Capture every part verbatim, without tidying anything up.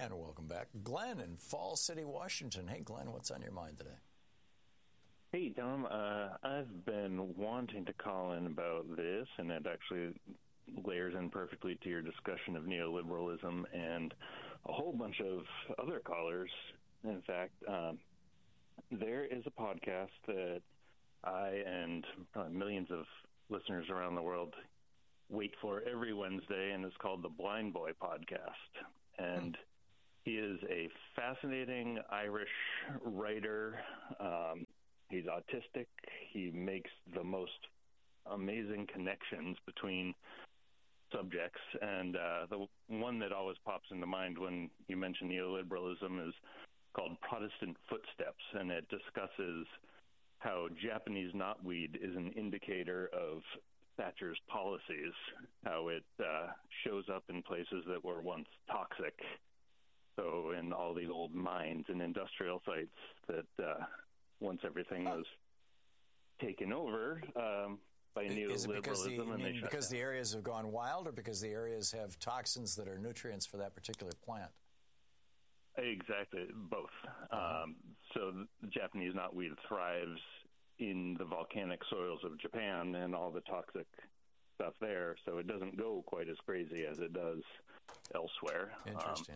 And welcome back. Glenn in Falls City, Washington. Hey, Glenn, what's on your mind today? Hey, Tom. Uh, I've been wanting to call in about this, and it actually layers in perfectly to your discussion of neoliberalism and a whole bunch of other callers. In fact, um, there is a podcast that I and uh, millions of listeners around the world wait for every Wednesday, and it's called the Blind Boy Podcast. And he is a fascinating Irish writer. Um, he's autistic. He makes the most amazing connections between subjects. And uh, the one that always pops into mind when you mention neoliberalism is called Protestant Footsteps, and it discusses how Japanese knotweed is an indicator of Thatcher's policies, how it uh, shows up in places that were once toxic. So in all these old mines and industrial sites that uh, once everything was taken over um, by neoliberalism. Is it because, the, and mean, because the areas have gone wild, or because the areas have toxins that are nutrients for that particular plant? Exactly, both. Uh-huh. Um, so the Japanese knotweed thrives in the volcanic soils of Japan and all the toxic stuff there, so it doesn't go quite as crazy as it does elsewhere. Interesting. Um,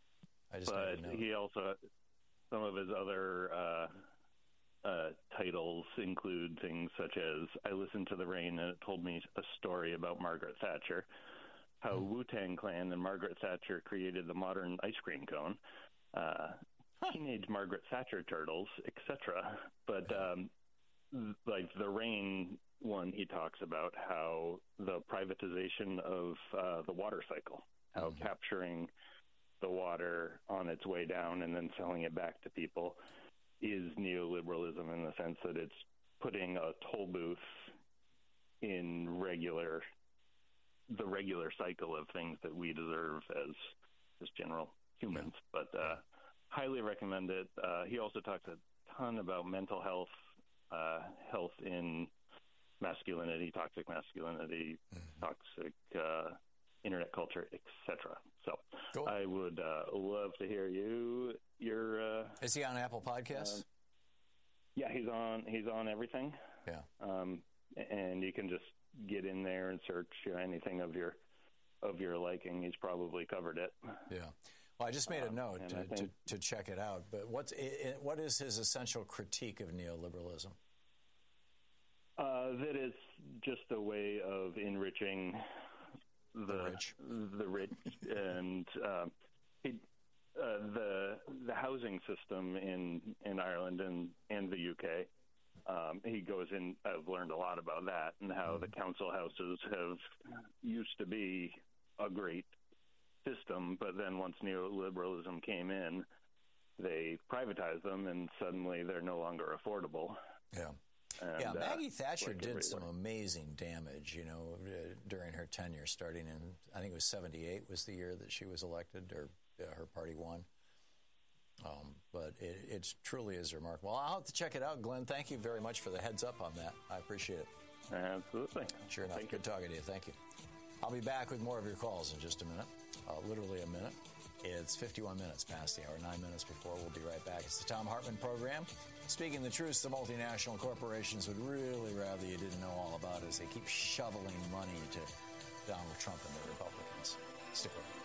I just but he also, some of his other uh, uh, titles include things such as "I Listened to the Rain and It Told Me a Story About Margaret Thatcher," how hmm. Wu-Tang Clan and Margaret Thatcher created the modern ice cream cone, uh, huh. teenage Margaret Thatcher turtles, et cetera. But um, like the Rain one, he talks about how the privatization of uh, the water cycle, how mm-hmm. capturing the water on its way down and then selling it back to people is neoliberalism, in the sense that it's putting a toll booth in regular, the regular cycle of things that we deserve as as general humans. Yeah. But uh, highly recommend it. Uh, he also talks a ton about mental health, uh, health in masculinity, toxic masculinity, mm-hmm. toxic uh, internet culture, et cetera. So cool. I would uh, love to hear you. Your uh, is he on Apple Podcasts? Uh, yeah, he's on. He's on everything. Yeah, um, and you can just get in there and search you know, anything of your of your liking. He's probably covered it. Yeah. Well, I just made a note uh, to, think, to to check it out. But what's it, what is his essential critique of neoliberalism? Uh, that it's just a way of enriching the the rich, the rich and um, it, uh, the the housing system in, in Ireland and, and the U K. Um, he goes in. I've learned a lot about that and how mm-hmm. the council houses have used to be a great system, but then once neoliberalism came in, they privatized them, and suddenly they're no longer affordable. Yeah. And, yeah, Maggie uh, Thatcher like did some amazing damage, you know, uh, during her tenure, starting in, I think it was seventy-eight was the year that she was elected, or uh, her party won. Um, but it it's truly is remarkable. I'll have to check it out, Glenn. Thank you very much for the heads up on that. I appreciate it. Absolutely. Sure enough. Thank Good you. talking to you. Thank you. I'll be back with more of your calls in just a minute, uh, literally a minute. It's fifty-one minutes past the hour, nine minutes before. We'll be right back. It's the Thom Hartmann Program. Speaking the truth, the multinational corporations would really rather you didn't know all about it, as they keep shoveling money to Donald Trump and the Republicans. Stick around.